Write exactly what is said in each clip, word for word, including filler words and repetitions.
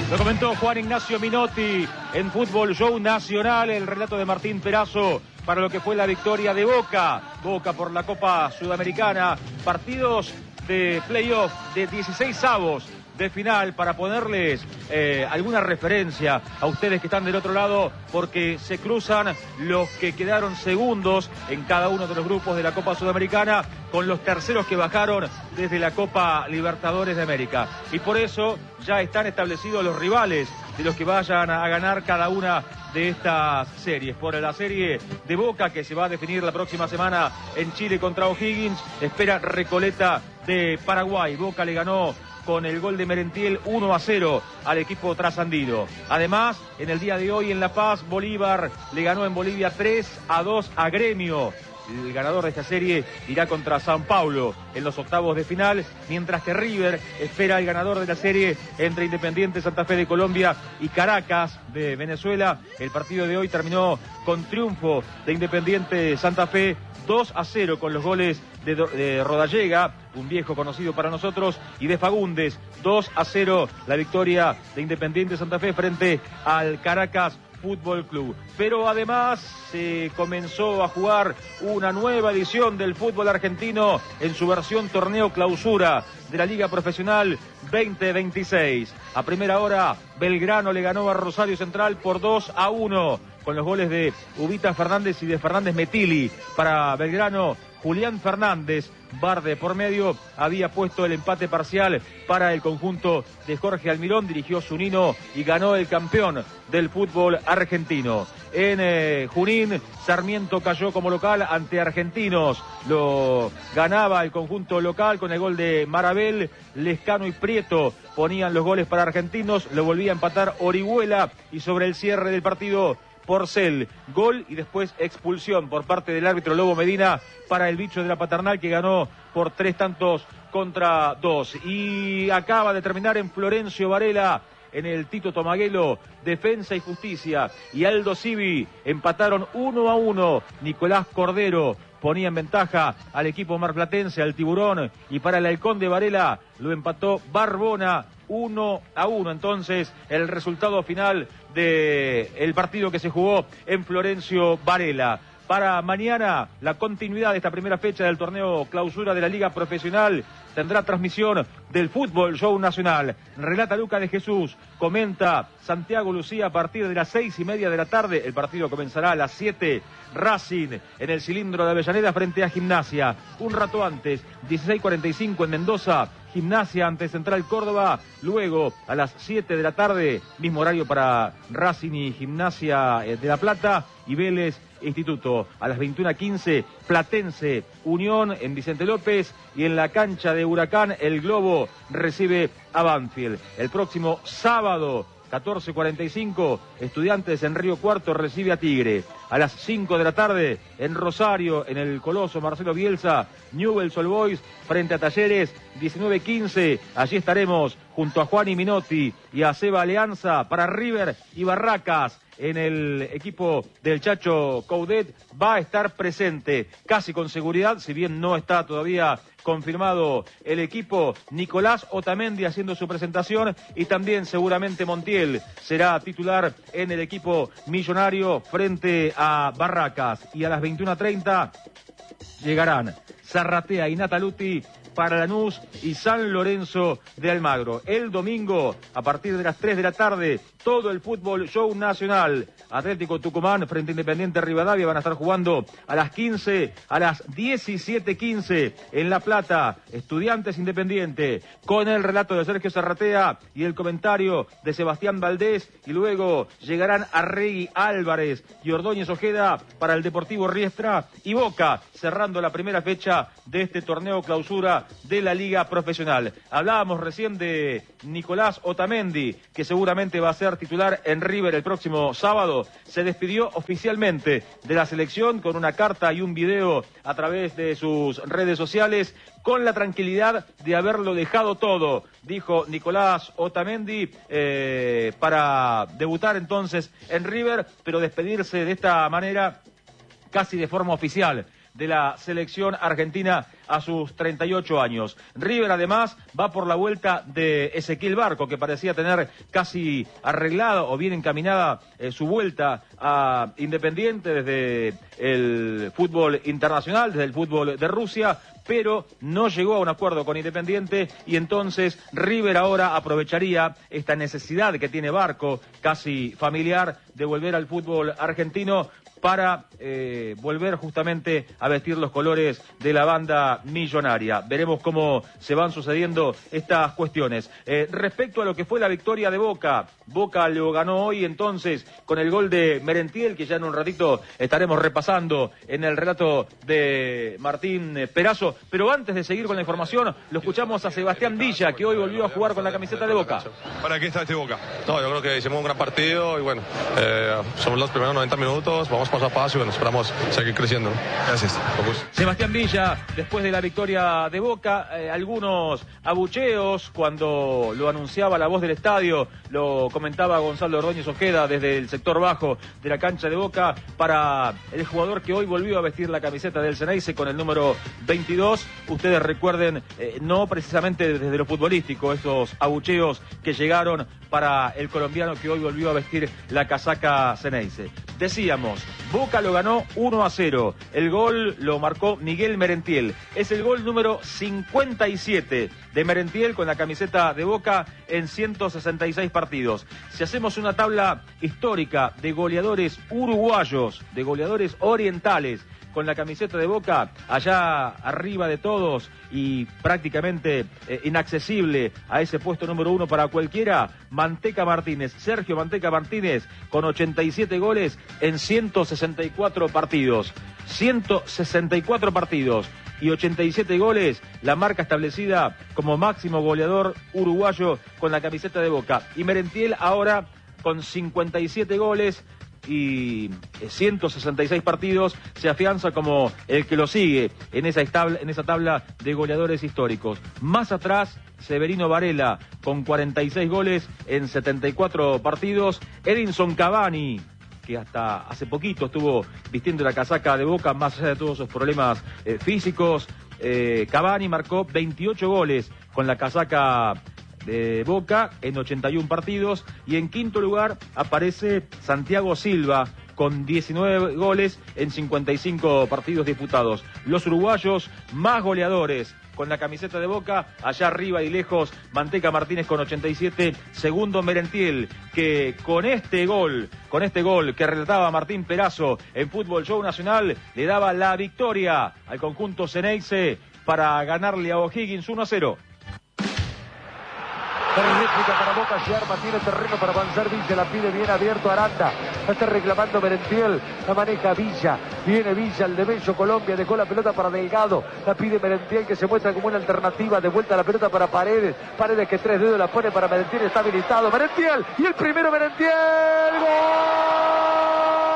Lo comentó Juan Ignacio Minotti en Fútbol Show Nacional, el relato de Martín Perazo para lo que fue la victoria de Boca. Boca por la Copa Sudamericana, partidos de playoff de dieciséis avos de final para ponerles eh, alguna referencia a ustedes que están del otro lado, porque se cruzan los que quedaron segundos en cada uno de los grupos de la Copa Sudamericana con los terceros que bajaron desde la Copa Libertadores de América. Y por eso ya están establecidos los rivales de los que vayan a ganar cada una de estas series. Por la serie de Boca, que se va a definir la próxima semana en Chile contra O'Higgins, espera Recoleta de Paraguay. Boca le ganó con el gol de Merentiel uno a cero al equipo trasandino. Además, en el día de hoy en La Paz, Bolívar le ganó en Bolivia tres a dos a Gremio. El ganador de esta serie irá contra San Paulo en los octavos de final, mientras que River espera el ganador de la serie entre Independiente Santa Fe de Colombia y Caracas de Venezuela. El partido de hoy terminó con triunfo de Independiente Santa Fe dos a cero con los goles de, de Rodallega, un viejo conocido para nosotros, y de Fagundes. Dos a cero la victoria de Independiente Santa Fe frente al Caracas Fútbol Club. Pero además se comenzó a jugar una nueva edición del fútbol argentino en su versión torneo clausura de la Liga Profesional veinte veintiséis. A primera hora, Belgrano le ganó a Rosario Central por dos a uno con los goles de Ubita Fernández y de Fernández Metili. Para Belgrano, Julián Fernández, Barde por medio, había puesto el empate parcial para el conjunto de Jorge Almirón, dirigió Zunino y ganó el campeón del fútbol argentino. En eh, Junín, Sarmiento cayó como local ante Argentinos, lo ganaba el conjunto local con el gol de Marabel. Lescano y Prieto ponían los goles para Argentinos, lo volvía a empatar Orihuela, y sobre el cierre del partido, Porcel, gol y después expulsión por parte del árbitro Lobo Medina para el bicho de la Paternal, que ganó por tres tantos contra dos. Y acaba de terminar en Florencio Varela, en el Tito Tomaguelo, Defensa y Justicia y Aldo Civi empataron uno a uno. Nicolás Cordero ponía en ventaja al equipo marplatense, al Tiburón, y para el Halcón de Varela lo empató Barbona uno a uno. Entonces, el resultado final del partido que se jugó en Florencio Varela. Para mañana, la continuidad de esta primera fecha del torneo clausura de la Liga Profesional tendrá transmisión del Fútbol Show Nacional. Relata Luca de Jesús, comenta Santiago Lucía a partir de las seis y media de la tarde. El partido comenzará a las siete. Racing en el Cilindro de Avellaneda frente a Gimnasia. Un rato antes, dieciséis cuarenta y cinco en Mendoza, Gimnasia ante Central Córdoba. Luego, a las siete de la tarde, mismo horario para Racing y Gimnasia de La Plata, y Vélez Instituto. A las veintiuna quince, Platense Unión en Vicente López, y en la cancha de Huracán, el Globo recibe a Banfield. El próximo sábado, catorce cuarenta y cinco, Estudiantes en Río Cuarto recibe a Tigre. A las cinco de la tarde, en Rosario, en el Coloso Marcelo Bielsa, Newell's Old Boys frente a Talleres. Diecinueve quince, allí estaremos junto a Juan y Minotti y a Seba Alianza para River y Barracas. En el equipo del Chacho Coudet va a estar presente casi con seguridad, si bien no está todavía confirmado el equipo, Nicolás Otamendi haciendo su presentación, y también seguramente Montiel será titular en el equipo millonario frente a Barracas. Y a las veintiuna treinta llegarán Zarratea y Nataluti para Lanús y San Lorenzo de Almagro. El domingo, a partir de las tres de la tarde, todo el Fútbol Show Nacional. Atlético Tucumán frente a Independiente Rivadavia van a estar jugando a las quince, a las diecisiete quince en La Plata. Estudiantes Independiente, con el relato de Sergio Zarratea y el comentario de Sebastián Valdés, y luego llegarán Arregui Álvarez y Ordóñez Ojeda para el Deportivo Riestra, y Boca cerrando la primera fecha de este torneo clausura de la Liga Profesional. Hablábamos recién de Nicolás Otamendi, que seguramente va a ser titular en River el próximo sábado. Se despidió oficialmente de la selección con una carta y un video a través de sus redes sociales, con la tranquilidad de haberlo dejado todo, dijo Nicolás Otamendi, eh, para debutar entonces en River, pero despedirse de esta manera casi de forma oficial de la selección argentina a sus treinta y ocho años. River además va por la vuelta de Ezequiel Barco, que parecía tener casi arreglada o bien encaminada eh, su vuelta a Independiente desde el fútbol internacional, desde el fútbol de Rusia, pero no llegó a un acuerdo con Independiente y entonces River ahora aprovecharía esta necesidad que tiene Barco, casi familiar, de volver al fútbol argentino para eh, volver justamente a vestir los colores de la banda millonaria. Veremos cómo se van sucediendo estas cuestiones. Eh, respecto a lo que fue la victoria de Boca, Boca lo ganó hoy entonces con el gol de Merentiel, que ya en un ratito estaremos repasando en el relato de Martín Perazo. Pero antes de seguir con la información, lo escuchamos a Sebastián Villa, que hoy volvió a jugar con la camiseta de Boca. ¿Para qué está este Boca? No, yo creo que hicimos un gran partido y bueno, eh, somos los primeros noventa minutos, vamos paso a paso y bueno, esperamos seguir creciendo. Gracias. Sebastián Villa, después de la victoria de Boca, eh, algunos abucheos cuando lo anunciaba la voz del estadio, lo comentaba Gonzalo Ordóñez Ojeda desde el sector bajo de la cancha de Boca, para el jugador que hoy volvió a vestir la camiseta del Xeneize con el número veintidós. Ustedes recuerden, eh, no precisamente desde lo futbolístico, estos abucheos que llegaron para el colombiano que hoy volvió a vestir la casaca Xeneize. Decíamos, Boca lo ganó uno a cero. El gol lo marcó Miguel Merentiel. Es el gol número cincuenta y siete de Merentiel con la camiseta de Boca en ciento sesenta y seis partidos. Si hacemos una tabla histórica de goleadores uruguayos, de goleadores orientales, con la camiseta de Boca, allá arriba de todos y prácticamente eh, inaccesible a ese puesto número uno para cualquiera, Manteca Martínez, Sergio Manteca Martínez, con ochenta y siete goles en ciento sesenta y cuatro partidos. ciento sesenta y cuatro partidos y ochenta y siete goles, la marca establecida como máximo goleador uruguayo con la camiseta de Boca. Y Merentiel ahora con cincuenta y siete goles y ciento sesenta y seis partidos, se afianza como el que lo sigue en esa tabla, en esa tabla de goleadores históricos. Más atrás, Severino Varela con cuarenta y seis goles en setenta y cuatro partidos. Edinson Cavani, que hasta hace poquito estuvo vistiendo la casaca de Boca, más allá de todos sus problemas eh, físicos, eh, Cavani marcó veintiocho goles con la casaca de Boca en ochenta y uno partidos, y en quinto lugar aparece Santiago Silva con diecinueve goles en cincuenta y cinco partidos disputados. Los uruguayos más goleadores con la camiseta de Boca, allá arriba y lejos, Manteca Martínez con ochenta y siete, segundo Merentiel, que con este gol, con este gol que relataba Martín Perazo en Fútbol Show Nacional, le daba la victoria al conjunto Xeneize para ganarle a O'Higgins uno a cero. Réplica para Boca, se arma, tiene terreno para avanzar Villa, la pide bien abierto Aranda, está reclamando Merentiel, la maneja Villa, viene Villa, el de Bello Colombia, dejó la pelota para Delgado, la pide Merentiel, que se muestra como una alternativa, de vuelta la pelota para Paredes, Paredes que tres dedos la pone para Merentiel, está habilitado, Merentiel, y el primero Merentiel, ¡gol!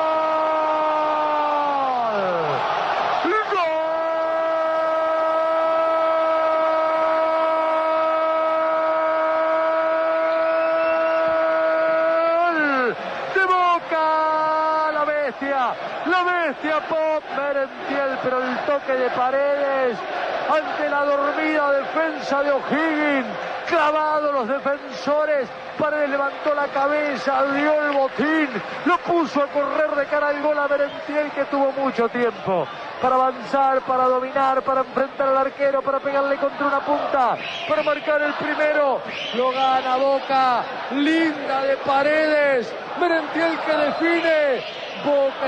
La bestia Pop Merentiel, pero el toque de Paredes ante la dormida defensa de O'Higgins, clavado los defensores, Paredes levantó la cabeza, dio el botín, lo puso a correr de cara al gol a Merentiel, que tuvo mucho tiempo para avanzar, para dominar, para enfrentar al arquero, para pegarle contra una punta, para marcar el primero. Lo gana Boca, linda de Paredes, Merentiel que define. Boca